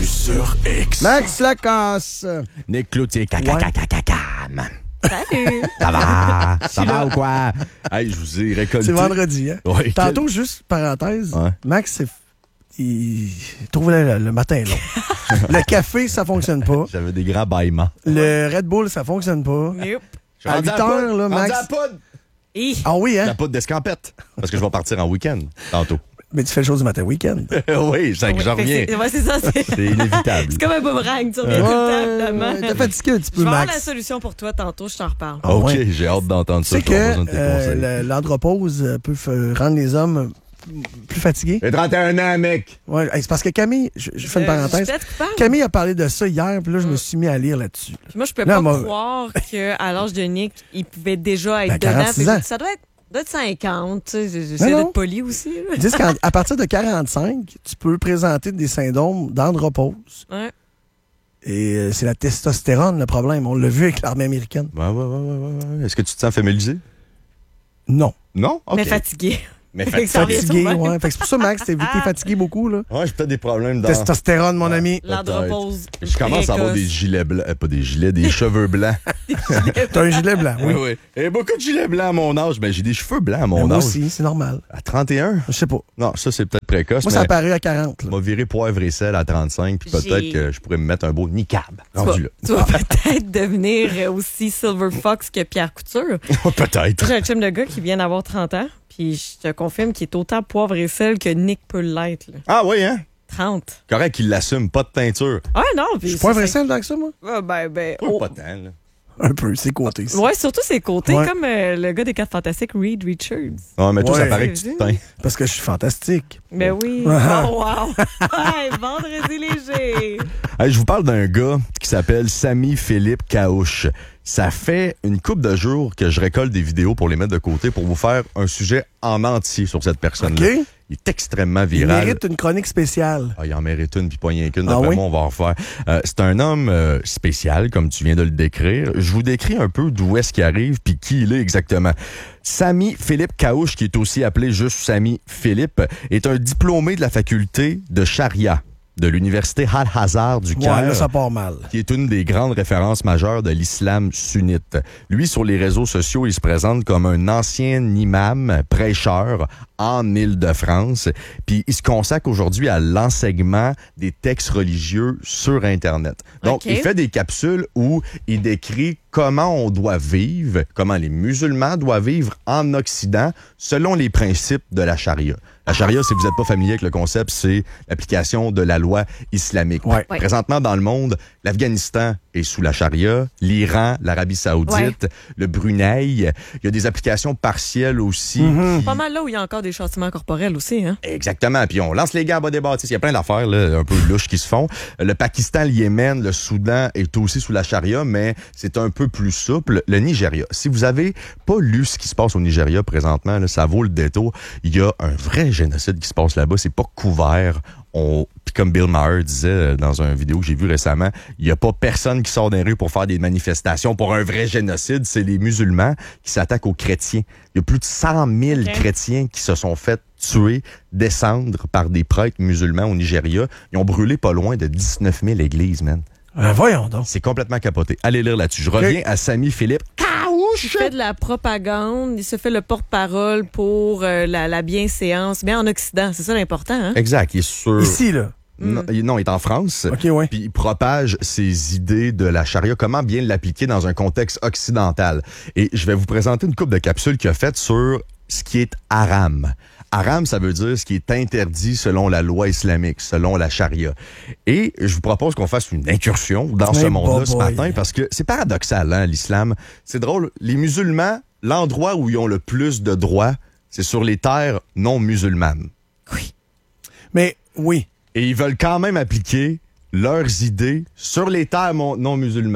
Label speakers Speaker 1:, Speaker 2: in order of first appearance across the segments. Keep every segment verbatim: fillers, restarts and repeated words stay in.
Speaker 1: sur X.
Speaker 2: Max Lacasse.
Speaker 3: Nick Cloutier, caca-caca-caca-cam.
Speaker 4: Salut!
Speaker 3: Ça va? Ça va ou quoi? Hey, je vous ai récolté.
Speaker 2: C'est vendredi, hein?
Speaker 3: Ouais,
Speaker 2: Tantôt,
Speaker 3: quel...
Speaker 2: juste parenthèse,
Speaker 3: ouais.
Speaker 2: Max, c'est... il trouvait le, le matin long. Le café, ça fonctionne pas.
Speaker 3: J'avais des grands bâillements.
Speaker 2: Le Red Bull, ça fonctionne pas.
Speaker 4: Nope.
Speaker 2: À huit heures, là, Max...
Speaker 3: la poudre.
Speaker 4: Hi.
Speaker 2: Ah oui, hein?
Speaker 3: La poudre d'escampette. Parce que je vais partir en week-end, tantôt.
Speaker 2: Mais tu fais le show du matin week-end.
Speaker 3: Oui, j'en
Speaker 4: Ouais,
Speaker 3: reviens.
Speaker 4: c'est, ouais, c'est ça. C'est,
Speaker 3: C'est inévitable.
Speaker 4: c'est comme un boomerang, tu reviens tout le temps, finalement.
Speaker 2: Ouais, t'as fatigué un petit
Speaker 4: Je
Speaker 2: peu,
Speaker 4: vais avoir
Speaker 2: Max.
Speaker 4: la solution pour toi tantôt, je t'en reparle.
Speaker 2: Ah
Speaker 3: OK,
Speaker 2: ouais.
Speaker 3: j'ai hâte d'entendre
Speaker 2: Tu
Speaker 3: ça.
Speaker 2: sais
Speaker 3: Je vais avoir besoin de
Speaker 2: que
Speaker 3: tes
Speaker 2: euh,
Speaker 3: conseils.
Speaker 2: le- l'andropause euh, peut f- rendre les hommes plus fatigués.
Speaker 3: J'ai trente et un ans, mec.
Speaker 2: Ouais, hey, c'est parce que Camille, je, je fais une
Speaker 4: Euh,
Speaker 2: parenthèse.
Speaker 4: je suis peut-être coupable.
Speaker 2: Camille a parlé de ça hier, puis là, je me suis mis à lire là-dessus.
Speaker 4: Puis moi, je peux
Speaker 2: Là,
Speaker 4: pas
Speaker 2: moi-
Speaker 4: croire qu'à l'âge de Nick, il pouvait déjà être
Speaker 2: Ben,
Speaker 4: dedans.
Speaker 2: quarante-six
Speaker 4: Fait que
Speaker 2: ans.
Speaker 4: Ça doit être, doit être cinquante. Tu sais, j'essaie
Speaker 2: Non, non.
Speaker 4: d'être poli aussi. là.
Speaker 2: Ils disent qu'à à partir de quarante-cinq, tu peux présenter des syndromes d'andropause.
Speaker 4: Ouais.
Speaker 2: Et euh, c'est la testostérone le problème. On l'a vu avec l'armée américaine.
Speaker 3: Ouais, ouais, ouais, ouais, ouais. Est-ce que tu te sens familier?
Speaker 2: Non.
Speaker 3: Non? OK.
Speaker 4: Mais fatigué.
Speaker 3: Mais
Speaker 4: Fait que ça revient
Speaker 2: Fatigué,
Speaker 4: sur le même.
Speaker 2: ouais. Fait que c'est pour ça, Max, t'es t'es fatigué beaucoup, là.
Speaker 3: Ouais, j'ai peut-être des problèmes dans...
Speaker 2: Testostérone, mon ami.
Speaker 4: L'andropause.
Speaker 3: Je commence à avoir des
Speaker 4: précoce.
Speaker 3: gilets blancs. euh, pas des gilets, des cheveux blancs.
Speaker 2: T'as un gilet blanc, oui.
Speaker 3: Oui, oui. Et beaucoup de gilets blancs à mon âge. Ben, j'ai des cheveux blancs à
Speaker 2: Mais
Speaker 3: mon
Speaker 2: moi
Speaker 3: âge.
Speaker 2: aussi, c'est normal.
Speaker 3: À trente et un?
Speaker 2: Je sais pas.
Speaker 3: Non, ça, c'est peut-être précoce.
Speaker 2: Moi,
Speaker 3: mais
Speaker 2: ça apparaît à quarante, là.
Speaker 3: m'a viré poivre et sel à trente-cinq, puis peut-être
Speaker 4: J'ai-
Speaker 3: que je pourrais me mettre un beau niqab.
Speaker 4: Tu vas,
Speaker 3: Rendu là.
Speaker 4: tu vas peut-être devenir euh, aussi Silver Fox que Pierre Couture.
Speaker 3: Peut-être.
Speaker 4: J'ai un chum de gars qui vient d'avoir trente ans, puis je te confirme qu'il est autant poivre et sel que Nick peut l'être. là.
Speaker 3: Ah oui, hein?
Speaker 4: trente.
Speaker 3: Correct qu'il l'assume, pas de teinture.
Speaker 4: Ah non, puis
Speaker 2: Je suis pas
Speaker 4: c'est-
Speaker 2: vrai ça dans que ça, moi?
Speaker 4: Ah, ben, ben,
Speaker 3: Oh,
Speaker 4: oh.
Speaker 3: pas tant, là.
Speaker 2: Un peu, c'est côté. ça.
Speaker 4: Ouais, surtout ses côtés,
Speaker 2: Ouais.
Speaker 4: comme euh, le gars des quatre fantastiques, Reed Richards.
Speaker 3: Ah, mais toi,
Speaker 2: Ouais.
Speaker 3: ça paraît que tu te teins.
Speaker 2: Parce que je suis fantastique.
Speaker 4: Ben oui. Oh, wow. Ouais, vendredi léger.
Speaker 3: Hey, je vous parle d'un gars qui s'appelle Samy Philippe Caouche. Ça fait une couple de jours que je récolte des vidéos pour les mettre de côté pour vous faire un sujet en entier sur cette personne-là.
Speaker 2: OK?
Speaker 3: Il est extrêmement
Speaker 2: Il
Speaker 3: viral.
Speaker 2: mérite une chronique spéciale.
Speaker 3: Ah, il en mérite une, puis pas rien qu'une.
Speaker 2: Ah
Speaker 3: D'après
Speaker 2: oui?
Speaker 3: moi, on va en refaire. Euh, c'est un homme euh, spécial, comme tu viens de le décrire. Je vous décris un peu d'où est-ce qu'il arrive, puis qui il est exactement. Samy Philippe Caouche, qui est aussi appelé juste Samy Philippe, est un diplômé de la faculté de Charia de l'université Al-Azhar du
Speaker 2: Ouais,
Speaker 3: Caire,
Speaker 2: là, ça part mal.
Speaker 3: qui est une des grandes références majeures de l'islam sunnite. Lui, sur les réseaux sociaux, il se présente comme un ancien imam, prêcheur en Île-de-France, puis il se consacre aujourd'hui à l'enseignement des textes religieux sur Internet. Donc,
Speaker 4: OK.
Speaker 3: il fait des capsules où il décrit comment on doit vivre, comment les musulmans doivent vivre en Occident selon les principes de la charia. La charia, si vous n'êtes pas familier avec le concept, c'est l'application de la loi islamique.
Speaker 2: Ouais.
Speaker 4: Ouais.
Speaker 3: Présentement, dans le monde, l'Afghanistan est sous la charia, l'Iran, l'Arabie saoudite, le Brunei. Il y a des applications partielles aussi. qui-
Speaker 4: Pas mal là où il y a encore des châtiments corporels aussi, hein?
Speaker 3: Exactement. Puis on lance les gars à bas des bâtisses. Il y a plein d'affaires là, un peu louches qui se font. Le Pakistan, le Yémen, le Soudan est aussi sous la charia, mais c'est un peu plus souple. Le Nigeria. Si vous avez pas lu ce qui se passe au Nigeria présentement, là, ça vaut le détour. Il y a un vrai génocide qui se passe là-bas. C'est pas couvert. On... Puis comme Bill Maher disait dans une vidéo que j'ai vue récemment, il n'y a pas personne qui sort dans les rues pour faire des manifestations pour un vrai génocide. C'est les musulmans qui s'attaquent aux chrétiens. Il y a plus de cent mille
Speaker 4: Ok.
Speaker 3: chrétiens qui se sont fait tuer, descendre par des prêtres musulmans au Nigeria. Ils ont brûlé pas loin de dix-neuf mille églises, man.
Speaker 2: Euh, voyons donc.
Speaker 3: C'est complètement capoté. Allez lire là-dessus. Je reviens à Samy Philippe.
Speaker 4: Il fait de la propagande, il se fait le porte-parole pour euh, la, la bienséance, bien en Occident, c'est ça l'important, hein?
Speaker 3: Exact, il est sur...
Speaker 2: Ici, là.
Speaker 3: Non, il, non, il est en France.
Speaker 2: OK, ouais.
Speaker 3: Puis il propage ses idées de la charia, comment bien l'appliquer dans un contexte occidental. Et je vais vous présenter une couple de capsules qu'il a faites sur ce qui est haram. Haram, ça veut dire ce qui est interdit selon la loi islamique, selon la charia. Et je vous propose qu'on fasse une incursion dans ce
Speaker 2: Hey,
Speaker 3: monde-là ce
Speaker 2: boy.
Speaker 3: matin, parce que c'est paradoxal, hein, l'islam. C'est drôle, les musulmans, l'endroit où ils ont le plus de droits, c'est sur les terres non musulmanes.
Speaker 4: Oui.
Speaker 2: Mais oui.
Speaker 3: Et ils veulent quand même appliquer leurs idées sur les terres mon- non musulmanes.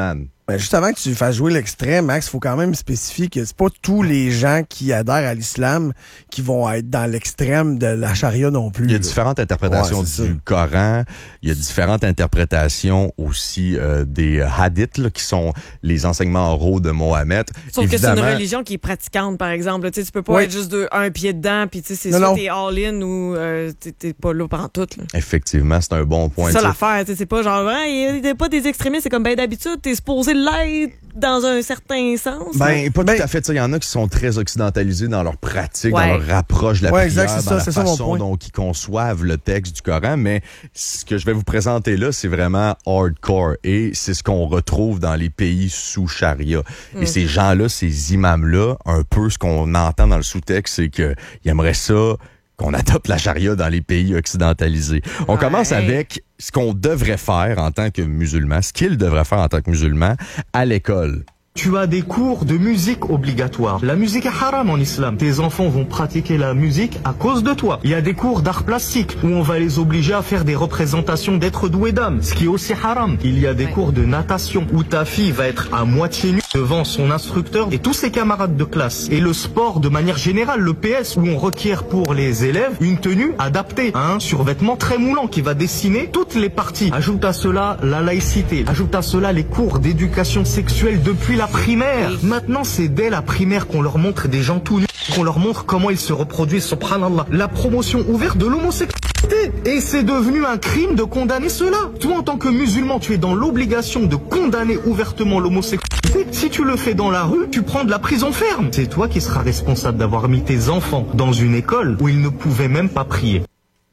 Speaker 2: Ben, juste avant que tu fasses jouer l'extrait, Max, il faut quand même spécifier que c'est pas tous les gens qui adhèrent à l'islam qui vont être dans l'extrême de la charia non plus.
Speaker 3: Il y a
Speaker 2: là.
Speaker 3: différentes interprétations
Speaker 2: Ouais,
Speaker 3: du Coran. Il y a différentes interprétations aussi euh, des hadiths, là, qui sont les enseignements oraux de Mohammed.
Speaker 4: Sauf
Speaker 3: Évidemment,
Speaker 4: que c'est une religion qui est pratiquante, par exemple. Tu sais, tu peux pas
Speaker 2: Oui.
Speaker 4: être juste de, un pied dedans, puis tu sais, c'est
Speaker 2: Non,
Speaker 4: soit
Speaker 2: non.
Speaker 4: t'es all-in ou euh, t'es, t'es pas là pendant tout. Là.
Speaker 3: Effectivement, c'est un bon point.
Speaker 4: C'est ça
Speaker 3: tu sais.
Speaker 4: l'affaire. tu sais, C'est pas genre, il n'y a pas des extrémistes, c'est comme ben d'habitude, t'es supposé l'être dans un certain sens.
Speaker 3: Ben, pas
Speaker 2: Ben-
Speaker 3: tout à fait. Il y en a qui sont très occidentalisés dans leur pratique,
Speaker 4: Ouais.
Speaker 3: dans leur approche de la
Speaker 2: Ouais,
Speaker 3: prière,
Speaker 2: exact, c'est
Speaker 3: dans
Speaker 2: ça,
Speaker 3: la
Speaker 2: c'est ça mon
Speaker 3: façon
Speaker 2: point.
Speaker 3: dont ils conçoivent le texte du Coran. Mais ce que je vais vous présenter là, c'est vraiment hardcore. Et c'est ce qu'on retrouve dans les pays sous charia.
Speaker 2: Mm.
Speaker 3: Et ces gens-là, ces imams-là, un peu ce qu'on entend dans le sous-texte, c'est qu'ils aimeraient ça qu'on adopte la charia dans les pays occidentalisés. On
Speaker 4: Ouais.
Speaker 3: commence avec ce qu'on devrait faire en tant que musulman, ce qu'il devrait faire en tant que musulman à l'école.
Speaker 1: Tu as des cours de musique obligatoires. La musique est haram en islam. Tes enfants vont pratiquer la musique à cause de toi. Il y a des cours d'art plastique où on va les obliger à faire des représentations d'êtres doués d'âme, ce qui est aussi haram. Il y a des
Speaker 4: Ouais.
Speaker 1: cours de natation où ta fille va être à moitié nue devant son instructeur et tous ses camarades de classe. Et le sport de manière générale, le P S, où on requiert pour les élèves une tenue adaptée à un survêtement très moulant qui va dessiner toutes les parties. Ajoute à cela la laïcité. Ajoute à cela les cours d'éducation sexuelle depuis la primaire.
Speaker 4: Oui.
Speaker 1: Maintenant, c'est dès la primaire qu'on leur montre des gens tout nus, qu'on leur montre comment ils se reproduisent, subhanallah. La promotion ouverte de l'homosexualité. Et c'est devenu un crime de condamner cela. Toi, en tant que musulman, tu es dans l'obligation de condamner ouvertement l'homosexualité. Si tu le fais dans la rue, tu prends de la prison ferme. C'est toi qui seras responsable d'avoir mis tes enfants dans une école où ils ne pouvaient même pas prier.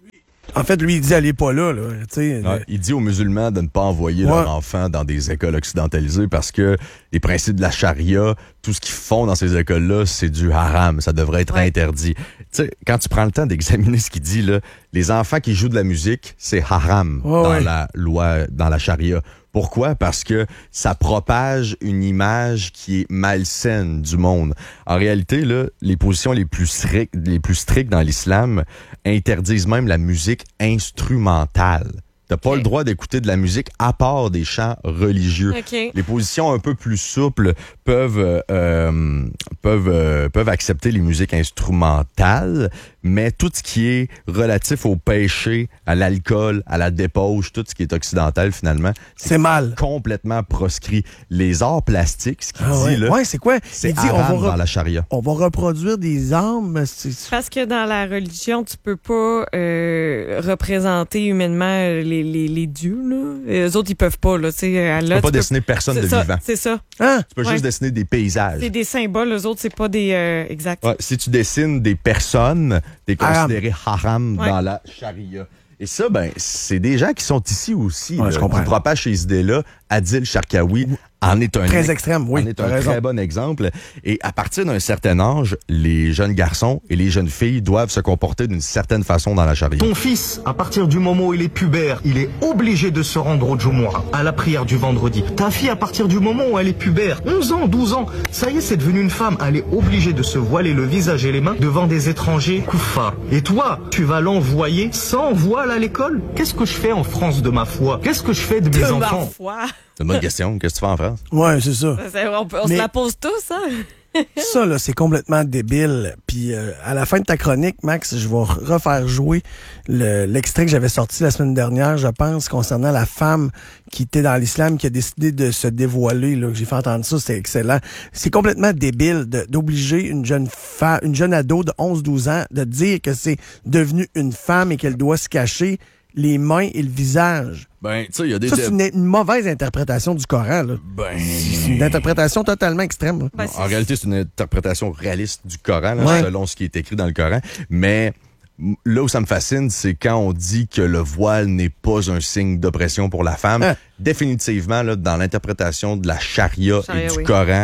Speaker 2: En fait, lui, il dit, allez pas là, là. Tu sais,
Speaker 3: Ouais, il dit aux musulmans de ne pas envoyer
Speaker 2: Ouais.
Speaker 3: leurs enfants dans des écoles occidentalisées parce que les principes de la charia, tout ce qu'ils font dans ces écoles-là, c'est du haram. Ça devrait être
Speaker 4: Ouais.
Speaker 3: interdit. Tu sais, quand tu prends le temps d'examiner ce qu'il dit, là, les enfants qui jouent de la musique, c'est haram
Speaker 2: Ouais,
Speaker 3: dans
Speaker 2: ouais.
Speaker 3: la loi, dans la charia. Pourquoi? Parce que ça propage une image qui est malsaine du monde. En réalité, là, les positions les plus strictes, les plus strictes dans l'islam interdisent même la musique instrumentale. T'as pas
Speaker 4: Ok.
Speaker 3: le droit d'écouter de la musique à part des chants religieux.
Speaker 4: OK.
Speaker 3: Les positions un peu plus souples peuvent euh, euh, peuvent euh, peuvent accepter les musiques instrumentales, mais tout ce qui est relatif au péché, à l'alcool, à la débauche, tout ce qui est occidental finalement,
Speaker 2: c'est mal.
Speaker 3: complètement proscrit. Les arts plastiques, ce qu'il
Speaker 2: Ah
Speaker 3: dit
Speaker 2: ouais,
Speaker 3: là,
Speaker 2: ouais, c'est quoi?
Speaker 3: c'est
Speaker 2: Il dit, on
Speaker 3: haram
Speaker 2: va, re-
Speaker 3: dans la charia.
Speaker 2: on va reproduire des armes. c'est-
Speaker 4: Parce que dans la religion, tu peux pas euh, représenter humainement les, les, les dieux. Là. Eux autres, ils peuvent pas. Là, tu sais, là,
Speaker 3: Tu peux pas
Speaker 4: tu peux-
Speaker 3: dessiner personne
Speaker 4: c'est
Speaker 3: de
Speaker 4: ça,
Speaker 3: vivant.
Speaker 4: C'est ça.
Speaker 2: Hein?
Speaker 3: Tu peux
Speaker 4: Ouais.
Speaker 3: juste dessiner des paysages.
Speaker 4: C'est des symboles. Eux autres, c'est pas des... Euh, exact.
Speaker 3: Ouais, si tu dessines des personnes, t'es
Speaker 2: Haram.
Speaker 3: considéré haram
Speaker 4: Ouais.
Speaker 3: dans la charia. Et ça, ben, c'est des gens qui sont ici aussi,
Speaker 2: Ouais,
Speaker 3: là,
Speaker 2: je comprends.
Speaker 3: qui propagent ces idées-là. Adil Sharkawi en est un,
Speaker 2: Très
Speaker 3: ex-
Speaker 2: extrême, oui.
Speaker 3: en est
Speaker 2: t'as
Speaker 3: un
Speaker 2: raison.
Speaker 3: très bon exemple. Et à partir d'un certain âge, les jeunes garçons et les jeunes filles doivent se comporter d'une certaine façon dans la charia.
Speaker 1: Ton fils, à partir du moment où il est pubère, il est obligé de se rendre au Jumu'ah, à la prière du vendredi. Ta fille, à partir du moment où elle est pubère, onze ans, douze ans, ça y est, c'est devenu une femme. Elle est obligée de se voiler le visage et les mains devant des étrangers kuffars. Et toi, tu vas l'envoyer sans voile à l'école? Qu'est-ce que je fais en France de ma foi? Qu'est-ce que je fais de mes
Speaker 4: De
Speaker 1: enfants?
Speaker 4: ma foi.
Speaker 3: C'est une bonne question. Qu'est-ce que tu fais en France?
Speaker 2: Ouais, c'est ça.
Speaker 4: C'est- On, peut- on
Speaker 2: Mais-
Speaker 4: se la pose tous, hein?
Speaker 2: Ça, là, c'est complètement débile. Puis euh, à la fin de ta chronique, Max, je vais refaire jouer le- l'extrait que j'avais sorti la semaine dernière, je pense, concernant la femme qui était dans l'islam, qui a décidé de se dévoiler. Là, j'ai fait entendre ça, c'est excellent. C'est complètement débile de- d'obliger une jeune femme, une jeune ado de onze douze ans de dire que c'est devenu une femme et qu'elle doit se cacher les mains et le visage.
Speaker 3: Ben, tu sais, il y a des...
Speaker 2: Ça, c'est une, une mauvaise interprétation du Coran. Là.
Speaker 3: Ben...
Speaker 2: C'est une interprétation totalement extrême. Là.
Speaker 4: Ben,
Speaker 3: en
Speaker 4: c'est-
Speaker 3: réalité, c'est une interprétation réaliste du Coran, là,
Speaker 2: Ouais.
Speaker 3: selon ce qui est écrit dans le Coran. Mais m- là où ça me fascine, c'est quand on dit que le voile n'est pas un signe d'oppression pour la femme.
Speaker 2: Hein.
Speaker 3: Définitivement, là, dans l'interprétation de la charia,
Speaker 4: Charia,
Speaker 3: et du
Speaker 4: oui.
Speaker 3: Coran,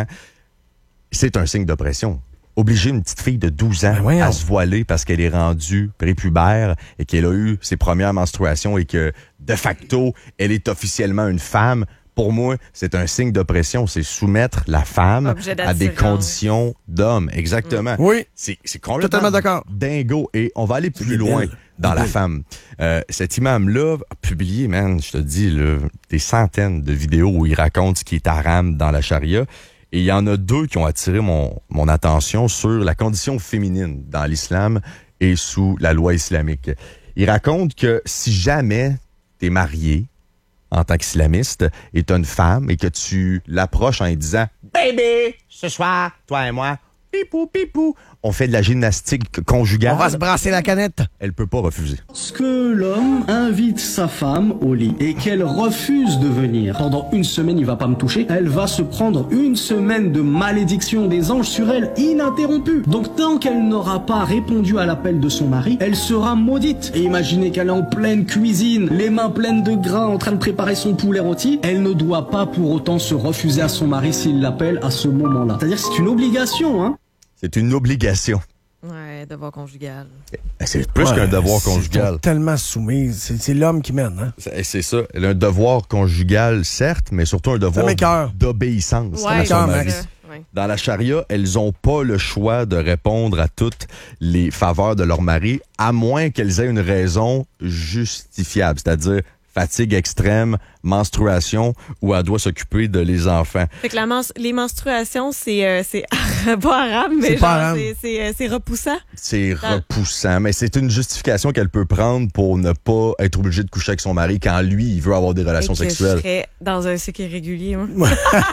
Speaker 3: c'est un signe d'oppression. Obliger une petite fille de douze ans
Speaker 2: Ben voyons.
Speaker 3: à se voiler parce qu'elle est rendue prépubère et qu'elle a eu ses premières menstruations et que, de facto, elle est officiellement une femme, Pour moi, c'est un signe d'oppression. C'est soumettre la femme à des conditions d'homme. Exactement.
Speaker 2: Mmh. Oui.
Speaker 3: C'est, c'est complètement
Speaker 2: totalement d'accord.
Speaker 3: dingo. Et on va aller plus loin dans la femme. Euh, cet imam-là a publié, man, je te dis, là, des centaines de vidéos où il raconte ce qui est haram dans la charia. Et il y en a deux qui ont attiré mon, mon attention sur la condition féminine dans l'islam et sous la loi islamique. Il raconte que si jamais t'es marié en tant qu'islamiste et t'as une femme et que tu l'approches en lui disant « Baby, ce soir, toi et moi, pipou, pipou, on fait de la gymnastique conjugale. »
Speaker 2: On va se brasser la canette.
Speaker 3: Elle peut pas refuser.
Speaker 5: Lorsque l'homme invite sa femme au lit et qu'elle refuse de venir, pendant une semaine, il va pas me toucher, elle va se prendre une semaine de malédiction des anges sur elle ininterrompue. Donc tant qu'elle n'aura pas répondu à l'appel de son mari, elle sera maudite. Et imaginez qu'elle est en pleine cuisine, les mains pleines de gras en train de préparer son poulet rôti, elle ne doit pas pour autant se refuser à son mari s'il l'appelle à ce moment-là. C'est-à-dire que c'est une obligation, hein.
Speaker 3: C'est une obligation.
Speaker 4: Ouais, devoir conjugal.
Speaker 3: C'est plus
Speaker 2: ouais,
Speaker 3: qu'un devoir conjugal.
Speaker 2: C'est tellement soumis. C'est, c'est l'homme qui mène. Hein?
Speaker 3: C'est, c'est ça. Elle a un devoir conjugal, certes, mais surtout un devoir d'obéissance
Speaker 4: ouais,
Speaker 3: à son mari.
Speaker 4: Ouais.
Speaker 3: Dans la charia, elles n'ont pas le choix de répondre à toutes les faveurs de leur mari, à moins qu'elles aient une raison justifiable, c'est-à-dire fatigue extrême, menstruation, ou elle doit s'occuper de les enfants.
Speaker 4: Fait que la mens- les menstruations, c'est, euh, c'est pas arabe, mais
Speaker 2: c'est
Speaker 4: genre,
Speaker 2: pas arabe.
Speaker 4: c'est, c'est, euh, c'est repoussant.
Speaker 3: C'est
Speaker 4: Ah.
Speaker 3: repoussant, mais c'est une justification qu'elle peut prendre pour ne pas être obligée de coucher avec son mari quand lui, il veut avoir des relations
Speaker 4: Et que
Speaker 3: sexuelles.
Speaker 4: Je serais dans un cycle régulier, moi.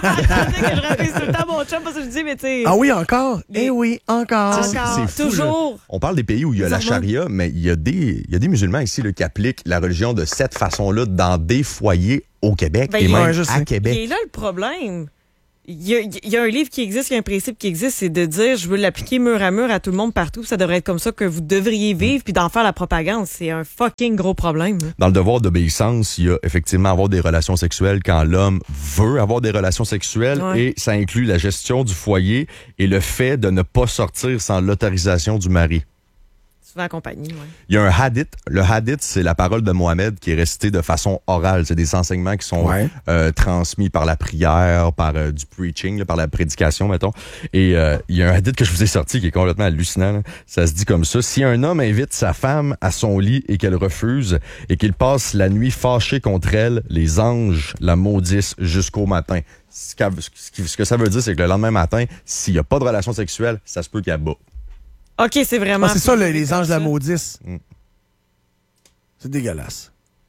Speaker 4: que je refuse tout le temps mon chum parce que je dis, mais tu sais.
Speaker 2: Ah oui, encore?
Speaker 4: Les-
Speaker 2: Eh oui, encore.
Speaker 3: C'est-
Speaker 4: Encore,
Speaker 3: c'est fou,
Speaker 4: toujours.
Speaker 3: là. On parle des pays où il y a
Speaker 4: Les
Speaker 3: la
Speaker 4: hormones.
Speaker 3: charia, mais il y a des, il y a des musulmans ici là, qui appliquent la religion de cette façon-là dans des foyers au Québec
Speaker 4: Ben,
Speaker 3: et
Speaker 4: il-
Speaker 3: même
Speaker 2: ouais, je
Speaker 3: à
Speaker 2: sais.
Speaker 3: Québec.
Speaker 4: Et là, le problème, il y, a, il y a un livre qui existe, il y a un principe qui existe, c'est de dire, je veux l'appliquer mur à mur à tout le monde partout, ça devrait être comme ça que vous devriez vivre, puis d'en faire la propagande. C'est un fucking gros problème. hein.
Speaker 3: Dans le devoir d'obéissance, il y a effectivement avoir des relations sexuelles quand l'homme veut avoir des relations sexuelles
Speaker 4: Ouais.
Speaker 3: et ça inclut la gestion du foyer et le fait de ne pas sortir sans l'autorisation du mari.
Speaker 4: Souvent accompagné, ouais.
Speaker 3: Il y a un hadith. Le hadith, c'est la parole de Mohammed qui est récitée de façon orale. C'est des enseignements qui sont
Speaker 2: Ouais.
Speaker 3: euh, transmis par la prière, par euh, du preaching, là, par la prédication, mettons. Et euh, il y a un hadith que je vous ai sorti qui est complètement hallucinant. là. Ça se dit comme ça. Si un homme invite sa femme à son lit et qu'elle refuse et qu'il passe la nuit fâché contre elle, les anges la maudissent jusqu'au matin. Ce qu'a- ce qui- ce que ça veut dire, c'est que le lendemain matin, s'il n'y a pas de relation sexuelle, ça se peut qu'elle bat.
Speaker 4: OK, c'est vraiment...
Speaker 2: Ah, c'est ça, le- les
Speaker 4: comme
Speaker 2: anges de la
Speaker 4: ça.
Speaker 2: maudissent.
Speaker 3: Mm.
Speaker 2: C'est dégueulasse.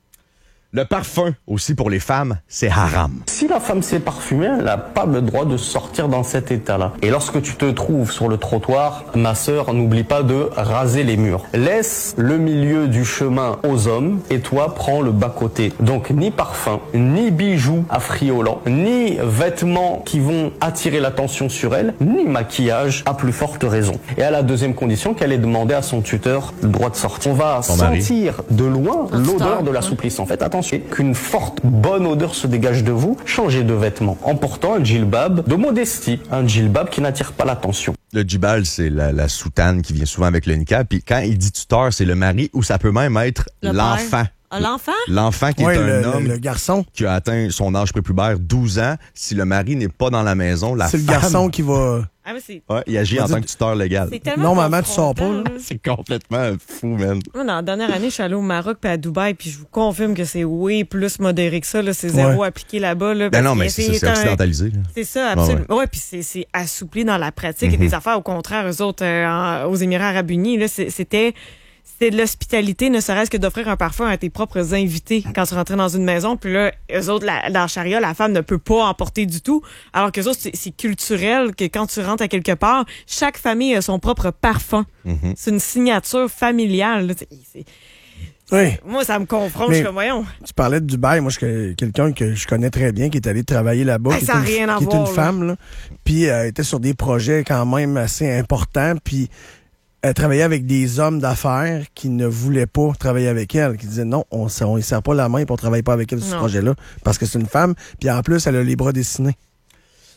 Speaker 3: Le parfum, aussi pour les femmes, c'est haram.
Speaker 5: Si la femme s'est parfumée, elle n'a pas le droit de sortir dans cet état-là. Et lorsque tu te trouves sur le trottoir, ma sœur, n'oublie pas de raser les murs. Laisse le milieu du chemin aux hommes et toi, prends le bas-côté. Donc, ni parfum, ni bijoux affriolants, ni vêtements qui vont attirer l'attention sur elle, ni maquillage, à plus forte raison. Et à la deuxième condition, qu'elle ait demandé à son tuteur le droit de sortir. On va
Speaker 3: Son mari.
Speaker 5: sentir de loin
Speaker 4: Un
Speaker 5: l'odeur
Speaker 4: tuteur,
Speaker 5: de la
Speaker 4: ouais.
Speaker 5: souplisse. En fait, attention, qu'une forte, bonne odeur se dégage de vous, changez de vêtements en portant un djilbab de modestie, un djilbab qui n'attire pas l'attention.
Speaker 3: Le djibal, c'est la, la soutane qui vient souvent avec le niqab. Puis quand il dit tuteur, c'est le mari ou ça peut même être
Speaker 4: Le
Speaker 3: l'enfant.
Speaker 4: père. Ah, l'enfant?
Speaker 3: L'enfant qui
Speaker 2: Ouais,
Speaker 3: est un
Speaker 2: le,
Speaker 3: homme
Speaker 2: le, le garçon.
Speaker 3: qui a atteint son âge prépubère, douze ans. Si le mari n'est pas dans la maison, la
Speaker 2: C'est le
Speaker 3: femme,
Speaker 2: garçon qui va...
Speaker 4: Ah, mais c'est...
Speaker 3: ouais, il agit
Speaker 2: On
Speaker 3: en
Speaker 2: dit-
Speaker 3: tant que tuteur légal.
Speaker 4: C'est tellement
Speaker 2: Non, maman, tu sors pas,
Speaker 4: confrontant,
Speaker 2: là.
Speaker 4: là.
Speaker 3: C'est complètement fou, man.
Speaker 4: Moi, dans la dernière année, je suis allée au Maroc puis à Dubaï, puis je vous confirme que c'est way plus modéré que ça. Là. C'est zéro
Speaker 2: Ouais.
Speaker 4: appliqué là-bas. Là,
Speaker 3: Ben
Speaker 4: parce
Speaker 3: non,
Speaker 4: que
Speaker 3: mais c'est, c'est
Speaker 4: un-
Speaker 3: occidentalisé. là.
Speaker 4: C'est ça, absolument. Ouais, puis c'est, c'est assoupli dans la pratique. Et des affaires, au contraire, eux autres, euh, en- aux Émirats arabes unis, là, c'est- c'était... C'était de l'hospitalité, ne serait-ce que d'offrir un parfum à tes propres invités quand tu rentrais dans une maison. Puis là, eux autres, la, dans la charia, la femme ne peut pas en porter du tout. Alors que autres, c'est, c'est culturel que quand tu rentres à quelque part, chaque famille a son propre parfum.
Speaker 3: Mhm.
Speaker 4: C'est une signature familiale. là. C'est- c'est-
Speaker 2: Oui.
Speaker 4: Moi, ça me confronte.
Speaker 2: Mais-
Speaker 4: Je suis comme, voyons.
Speaker 2: Tu parlais de Dubaï. Moi, je connais quelqu'un que je connais très bien qui est allé travailler là-bas,
Speaker 4: Ben,
Speaker 2: qui,
Speaker 4: ça
Speaker 2: est
Speaker 4: a
Speaker 2: une,
Speaker 4: rien à
Speaker 2: qui est
Speaker 4: voir,
Speaker 2: une
Speaker 4: là.
Speaker 2: femme, là. Puis euh, elle était sur des projets quand même assez importants. Puis elle travaillait avec des hommes d'affaires qui ne voulaient pas travailler avec elle, qui disaient non, on ne serre pas la main et on travaille pas avec elle sur ce
Speaker 4: Non.
Speaker 2: projet-là parce que c'est une femme. Puis en plus, elle a les bras dessinés.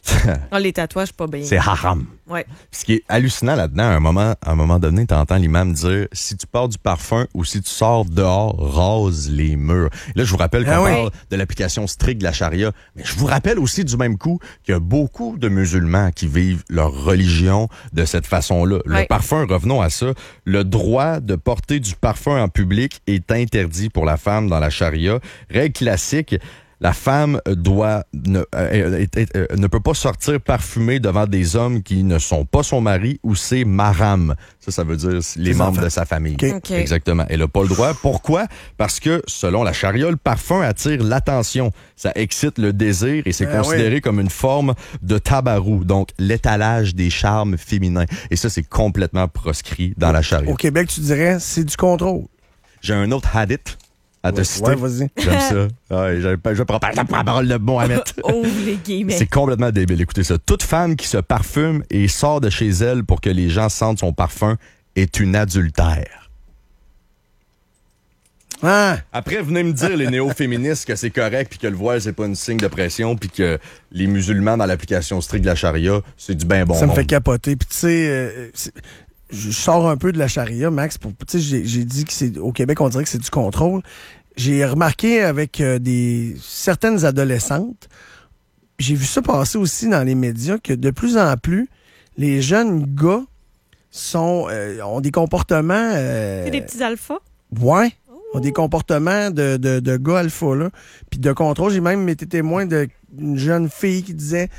Speaker 4: Ah, les tatouages, pas bien.
Speaker 3: C'est haram.
Speaker 4: Ouais.
Speaker 3: Ce qui est hallucinant là-dedans, à un moment, à un moment donné, t'entends l'imam dire, si tu portes du parfum ou si tu sors dehors, rase les murs. Là, je vous rappelle qu'on
Speaker 2: Ah oui.
Speaker 3: parle de l'application stricte de la charia, mais je vous rappelle aussi du même coup qu'il y a beaucoup de musulmans qui vivent leur religion de cette façon-là. Le
Speaker 4: Ouais.
Speaker 3: parfum, revenons à ça, le droit de porter du parfum en public est interdit pour la femme dans la charia. Règle classique, la femme doit ne, euh, euh, euh, ne peut pas sortir parfumée devant des hommes qui ne sont pas son mari ou ses marams. Ça, ça veut dire les
Speaker 2: Ses
Speaker 3: membres
Speaker 2: enfants.
Speaker 3: de sa famille.
Speaker 2: OK.
Speaker 4: OK.
Speaker 3: Exactement. Elle n'a pas le droit. Pourquoi? Parce que, selon la charia, le parfum attire l'attention. Ça excite le désir et c'est
Speaker 2: Ben
Speaker 3: considéré
Speaker 2: oui.
Speaker 3: comme une forme de tabarou, donc l'étalage des charmes féminins. Et ça, c'est complètement proscrit dans la charia.
Speaker 2: Au Québec, tu dirais, c'est du contrôle.
Speaker 3: J'ai un autre hadith à te citer.
Speaker 2: Ouais, vas-y.
Speaker 3: J'aime ça. Ouais, je, je prends pas la parole de Mohamed.
Speaker 4: Oh, les guillemets.
Speaker 3: C'est complètement débile. Écoutez ça. Toute femme qui se parfume et sort de chez elle pour que les gens sentent son parfum est une adultère.
Speaker 2: Ah!
Speaker 3: Après, venez me dire, les néo-féministes, que c'est correct, puis que le voile, c'est pas une signe de pression, puis que les musulmans, dans l'application stricte de la charia, c'est du bien bon
Speaker 2: Ça me
Speaker 3: monde.
Speaker 2: fait capoter. Puis tu sais, euh, c'est- je sors un peu de la charia, Max. Pour, tu sais, j'ai, j'ai dit que c'est au Québec, on dirait que c'est du contrôle. J'ai remarqué avec euh, des certaines adolescentes, j'ai vu ça passer aussi dans les médias, que de plus en plus, les jeunes gars sont euh, ont des comportements. Euh,
Speaker 4: C'est des petits alphas.
Speaker 2: Ouais. Ont des comportements de, de, de gars alpha, là. Puis de contrôle. J'ai même été témoin d'une jeune fille qui disait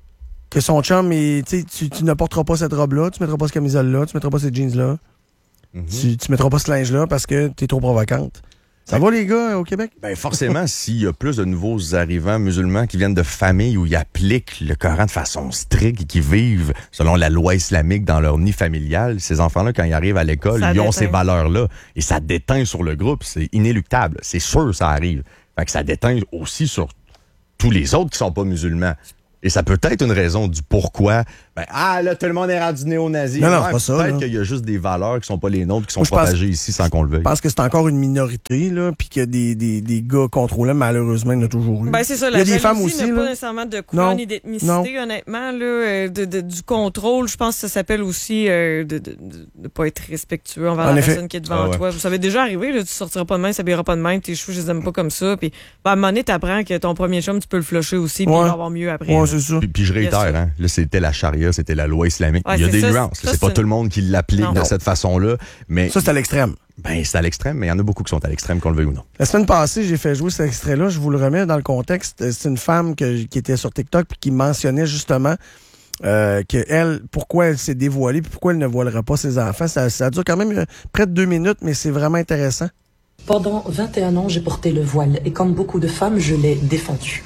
Speaker 2: que son chum, est, tu, sais, tu ne porteras pas cette robe-là, tu mettras pas cette camisole-là, tu mettras pas ces jeans-là,
Speaker 3: Mm-hmm.
Speaker 2: tu, tu mettras pas ce linge-là parce que t'es trop provocante. Ça va, les gars, au Québec?
Speaker 3: Ben forcément, s'il y a plus de nouveaux arrivants musulmans qui viennent de familles où ils appliquent le Coran de façon stricte et qui vivent selon la loi islamique dans leur nid familial, ces enfants-là, quand ils arrivent à l'école,
Speaker 4: Ça
Speaker 3: ils ont
Speaker 4: déteint.
Speaker 3: ces valeurs-là. Et ça déteint sur le groupe. C'est inéluctable. C'est sûr, ça arrive. Fait que ça déteint aussi sur tous les autres qui sont pas musulmans. Et ça peut être une raison du pourquoi. Ben, ah, là, tout le monde est rendu néo-nazi.
Speaker 2: Non, non,
Speaker 3: Ouais,
Speaker 2: c'est pas ça,
Speaker 3: Peut-être
Speaker 2: là.
Speaker 3: qu'il y a juste des valeurs qui sont pas les nôtres, qui sont
Speaker 2: Moi, je pense-
Speaker 3: propagées ici sans qu'on le veuille.
Speaker 2: Je pense que c'est encore une minorité, là, puis que des, des, des gars contrôlants, malheureusement, il y en a toujours eu.
Speaker 4: Ben, c'est ça,
Speaker 2: Il
Speaker 4: la
Speaker 2: y a des
Speaker 4: jalousie
Speaker 2: femmes aussi,
Speaker 4: n'a
Speaker 2: là.
Speaker 4: pas nécessairement de couleur
Speaker 2: Non.
Speaker 4: ni d'ethnicité, honnêtement, là, euh, de, de- du contrôle. Je pense que ça s'appelle aussi euh, de, de, de, de pas être respectueux envers
Speaker 2: En
Speaker 4: la
Speaker 2: effet.
Speaker 4: personne qui est devant
Speaker 3: Ah ouais.
Speaker 4: toi. Ça va déjà arriver, là, tu sortiras pas de main, ça s'habillera pas de main, tes cheveux, je les aime pas comme ça. Puis, ben, à un moment donné, t'apprends que ton premier chum, tu peux le flusher aussi, puis
Speaker 2: Ouais.
Speaker 4: il va avoir mieux après.
Speaker 2: Ouais,
Speaker 4: là.
Speaker 2: c'est ça.
Speaker 3: Puis, puis je réitère,
Speaker 4: Bien sûr.
Speaker 3: hein, là, c'était la charia, c'était la loi islamique.
Speaker 4: Ouais,
Speaker 3: Il y a
Speaker 4: c'est
Speaker 3: des
Speaker 4: ça,
Speaker 3: nuances.
Speaker 4: ça,
Speaker 3: C'est pas
Speaker 4: c'est
Speaker 3: tout le monde qui l'applique
Speaker 4: Non.
Speaker 3: de
Speaker 4: Non.
Speaker 3: cette façon-là, mais
Speaker 2: Ça, c'est à l'extrême.
Speaker 3: ben, c'est à l'extrême, mais il y en a beaucoup qui sont à l'extrême, qu'on le veuille ou non.
Speaker 2: La semaine passée, j'ai fait jouer cet extrait-là. Je vous le remets dans le contexte. C'est une femme que- qui était sur TikTok puis qui mentionnait justement euh, que elle, pourquoi elle s'est dévoilée puis pourquoi elle ne voilera pas ses enfants. Ça, ça dure quand même euh, près de deux minutes, mais c'est vraiment intéressant.
Speaker 6: Pendant vingt et un ans, j'ai porté le voile et comme beaucoup de femmes, je l'ai défendu.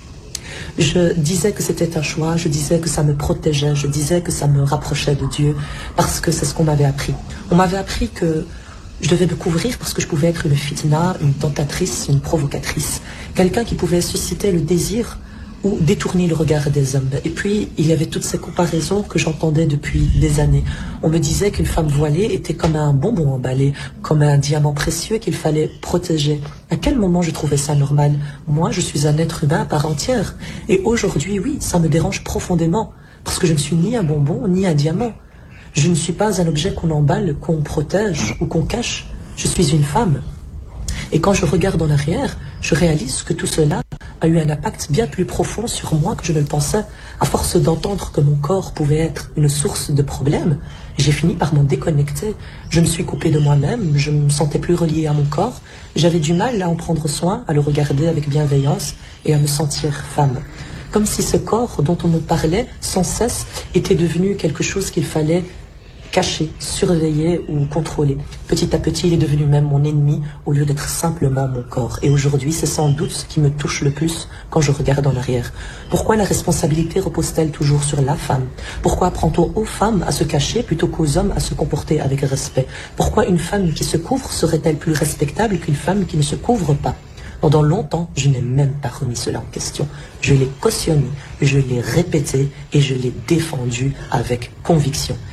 Speaker 6: Je disais que c'était un choix, je disais que ça me protégeait, je disais que ça me rapprochait de Dieu parce que c'est ce qu'on m'avait appris. On m'avait appris que je devais me couvrir parce que je pouvais être une fitna, une tentatrice, une provocatrice, quelqu'un qui pouvait susciter le désir ou détourner le regard des hommes. Et puis, il y avait toutes ces comparaisons que j'entendais depuis des années. On me disait qu'une femme voilée était comme un bonbon emballé, comme un diamant précieux qu'il fallait protéger. À quel moment je trouvais ça normal? Moi, je suis un être humain à part entière. Et aujourd'hui, oui, ça me dérange profondément, parce que je ne suis ni un bonbon, ni un diamant. Je ne suis pas un objet qu'on emballe, qu'on protège ou qu'on cache. Je suis une femme. Et quand je regarde en arrière, je réalise que tout cela a eu un impact bien plus profond sur moi que je ne le pensais. À force d'entendre que mon corps pouvait être une source de problèmes, j'ai fini par m'en déconnecter. Je me suis coupée de moi-même, je me sentais plus reliée à mon corps. J'avais du mal à en prendre soin, à le regarder avec bienveillance et à me sentir femme. Comme si ce corps dont on me parlait sans cesse était devenu quelque chose qu'il fallait caché, surveillé ou contrôlé. Petit à petit, il est devenu même mon ennemi au lieu d'être simplement mon corps. Et aujourd'hui, c'est sans doute ce qui me touche le plus quand je regarde en arrière. Pourquoi la responsabilité repose-t-elle toujours sur la femme? Pourquoi apprend-on aux femmes à se cacher plutôt qu'aux hommes à se comporter avec respect? Pourquoi une femme qui se couvre serait-elle plus respectable qu'une femme qui ne se couvre pas? Pendant longtemps, je n'ai même pas remis cela en question. Je l'ai cautionné, je l'ai répété et je l'ai défendu avec conviction.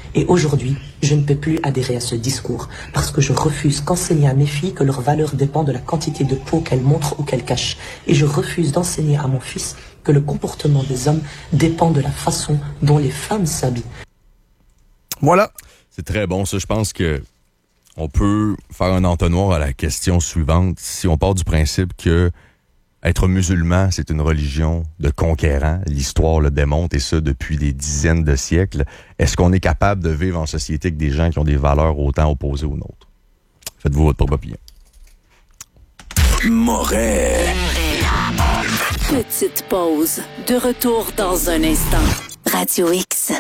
Speaker 6: Et aujourd'hui, je ne peux plus adhérer à ce discours parce que je refuse qu'enseigner à mes filles que leur valeur dépend de la quantité de peau qu'elles montrent ou qu'elles cachent. Et je refuse d'enseigner à mon fils que le comportement des hommes dépend de la façon dont les femmes s'habillent.
Speaker 2: Voilà.
Speaker 3: C'est très bon, ça. Je pense que on peut faire un entonnoir à la question suivante. Si on part du principe que être musulman, c'est une religion de conquérants, l'histoire le démontre, et ça depuis des dizaines de siècles, est-ce qu'on est capable de vivre en société avec des gens qui ont des valeurs autant opposées aux nôtres? Faites-vous votre propre opinion.
Speaker 7: Moret. Petite pause. De retour dans un instant. Radio X.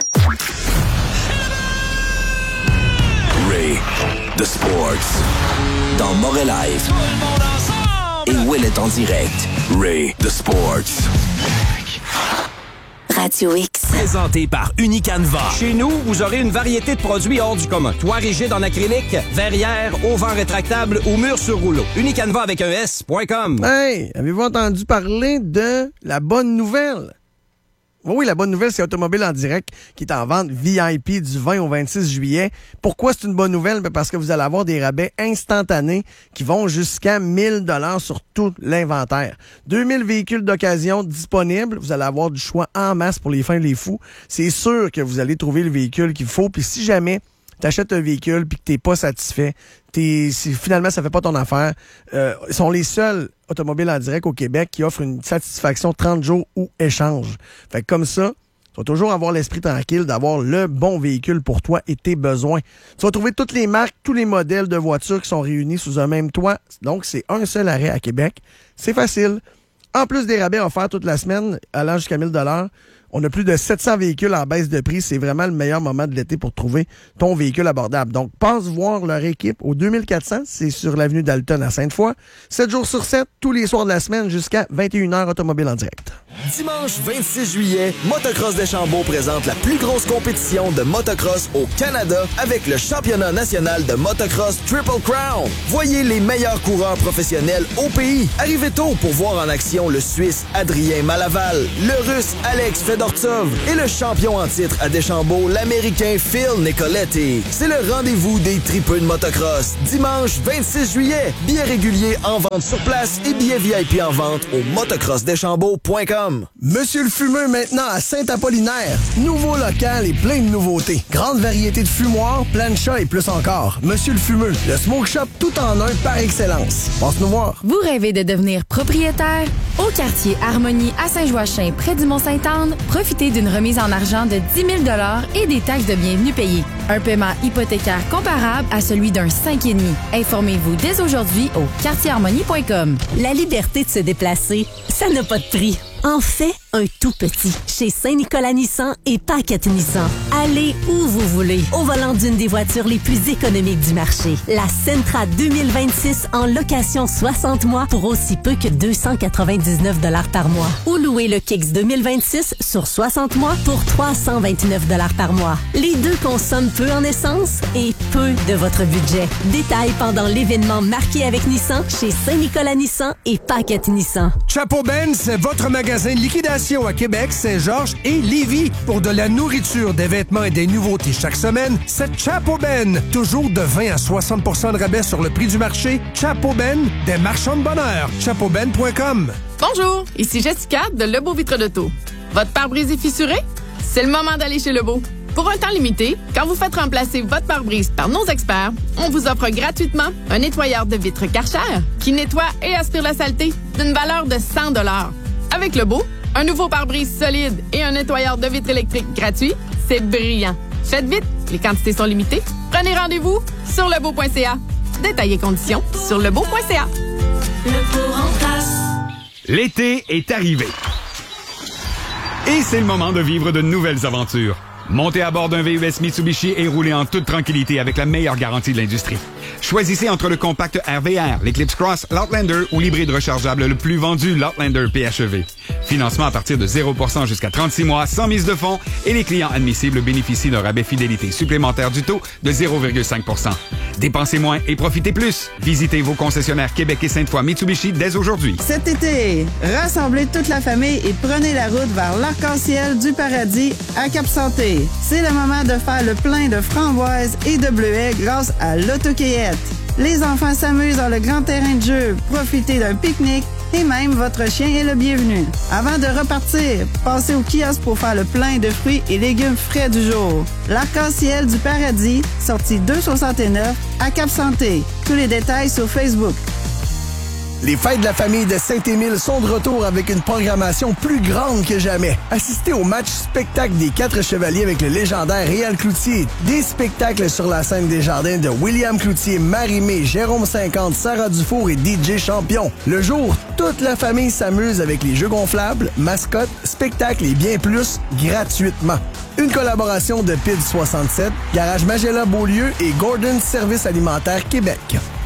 Speaker 8: Ray, The Sports. Dans Moret Live. Et Will est en direct. Ray, The Sports.
Speaker 7: Radio X.
Speaker 9: Présenté par Unicanva. Chez nous, vous aurez une variété de produits hors du commun. Toit rigide en acrylique, verrière, auvent rétractable ou mur sur rouleau. Unicanva avec un S point com.
Speaker 2: Hey, avez-vous entendu parler de la bonne nouvelle? Oui, la bonne nouvelle, c'est Automobile en direct qui est en vente V I P du vingt au vingt-six juillet. Pourquoi c'est une bonne nouvelle? Ben parce que vous allez avoir des rabais instantanés qui vont jusqu'à mille dollars sur tout l'inventaire. deux mille véhicules d'occasion disponibles. Vous allez avoir du choix en masse pour les fins et les fous. C'est sûr que vous allez trouver le véhicule qu'il faut. Puis si jamais t'achètes un véhicule puis que t'es pas satisfait, t'es, si finalement ça fait pas ton affaire, euh, ils sont les seuls automobiles en direct au Québec qui offrent une satisfaction trente jours ou échange. Fait que comme ça, tu vas toujours avoir l'esprit tranquille d'avoir le bon véhicule pour toi et tes besoins. Tu vas trouver toutes les marques, tous les modèles de voitures qui sont réunis sous un même toit. Donc, c'est un seul arrêt à Québec. C'est facile. En plus des rabais offerts toute la semaine, allant jusqu'à mille dollars, on a plus de sept cents véhicules en baisse de prix. C'est vraiment le meilleur moment de l'été pour trouver ton véhicule abordable. Donc, passe voir leur équipe au deux mille quatre cents. C'est sur l'avenue d'Alton à Sainte-Foy. sept jours sur sept, tous les soirs de la semaine jusqu'à vingt et une heures Automobile en direct.
Speaker 10: Dimanche vingt-six juillet, Motocross Deschambault présente la plus grosse compétition de motocross au Canada avec le championnat national de motocross Triple Crown. Voyez les meilleurs coureurs professionnels au pays. Arrivez tôt pour voir en action le Suisse Adrien Malaval, le Russe Alex Fedortsov et le champion en titre à Deschambault, l'Américain Phil Nicoletti. C'est le rendez-vous des tripeux de motocross. Dimanche vingt-six juillet, billets réguliers en vente sur place et billets V I P en vente au motocross deschambault point com.
Speaker 2: Monsieur le fumeux maintenant à Saint-Apollinaire. Nouveau local et plein de nouveautés. Grande variété de fumoirs, plancha et plus encore. Monsieur le fumeux, le smoke shop tout en un par excellence. Passe-nous voir.
Speaker 11: Vous rêvez de devenir propriétaire? Au quartier Harmonie à Saint-Joachim, près du Mont-Sainte-Anne, profitez d'une remise en argent de dix mille dollars et des taxes de bienvenue payées. Un paiement hypothécaire comparable à celui d'un cinq virgule cinq. Informez-vous dès aujourd'hui au quartier harmonie point com.
Speaker 7: La liberté de se déplacer, ça n'a pas de prix. En fait, un tout petit. Chez Saint-Nicolas Nissan et Paquette Nissan. Allez où vous voulez, au volant d'une des voitures les plus économiques du marché. La Sentra deux mille vingt-six en location soixante mois pour aussi peu que deux cent quatre-vingt-dix-neuf dollars par mois. Ou louez le Kicks deux mille vingt-six sur soixante mois pour trois cent vingt-neuf dollars par mois. Les deux consomment peu en essence et peu de votre budget. Détails pendant l'événement marqué avec Nissan chez Saint-Nicolas Nissan et Paquette Nissan.
Speaker 12: Chapeau Ben, c'est votre magasin de liquidation à Québec, Saint-Georges et Lévis. Pour de la nourriture, des vêtements et des nouveautés chaque semaine, c'est Chapeau Ben. Toujours de vingt à soixante pour cent de rabais sur le prix du marché. Chapeau Ben, des marchands de bonheur. chapeau ben point com.
Speaker 13: Bonjour, ici Jessica de Lebeau Vitre d'Auto. Votre pare-brise est fissuré? C'est le moment d'aller chez Lebeau. Pour un temps limité, quand vous faites remplacer votre pare-brise par nos experts, on vous offre gratuitement un nettoyeur de vitres Karcher qui nettoie et aspire la saleté d'une valeur de cent dollars. Avec Lebeau, un nouveau pare-brise solide et un nettoyeur de vitres électriques gratuit, c'est brillant. Faites vite, les quantités sont limitées. Prenez rendez-vous sur lebeau point c a. Détails et conditions sur lebeau point c a.
Speaker 14: Lebeau remplace. L'été est arrivé. Et c'est le moment de vivre de nouvelles aventures. Montez à bord d'un V U S Mitsubishi et roulez en toute tranquillité avec la meilleure garantie de l'industrie. Choisissez entre le compact R V R, l'Eclipse Cross, l'Outlander ou l'hybride rechargeable le plus vendu, l'Outlander P H E V. Financement à partir de zéro pour cent jusqu'à trente-six mois, sans mise de fonds, et les clients admissibles bénéficient d'un rabais fidélité supplémentaire du taux de zéro virgule cinq pour cent. Dépensez moins et profitez plus. Visitez vos concessionnaires Québec et Sainte-Foy Mitsubishi dès aujourd'hui.
Speaker 15: Cet été, rassemblez toute la famille et prenez la route vers l'arc-en-ciel du paradis à Cap-Santé. C'est le moment de faire le plein de framboises et de bleuets grâce à l'autocueillette. Les enfants s'amusent dans le grand terrain de jeu, profitez d'un pique-nique et même votre chien est le bienvenu. Avant de repartir, passez au kiosque pour faire le plein de fruits et légumes frais du jour. L'arc-en-ciel du paradis, sortie deux soixante-neuf à Cap-Santé. Tous les détails sur Facebook.
Speaker 2: Les fêtes de la famille de Saint-Émile sont de retour avec une programmation plus grande que jamais. Assistez au match spectacle des Quatre Chevaliers avec le légendaire Réal Cloutier. Des spectacles sur la scène des jardins de William Cloutier, Marie-Mé, Jérôme cinquante, Sarah Dufour et D J Champion. Le jour, toute la famille s'amuse avec les jeux gonflables, mascottes, spectacles et bien plus gratuitement. Une collaboration de P I D soixante-sept, Garage Magella Beaulieu et Gordon Service Alimentaire Québec.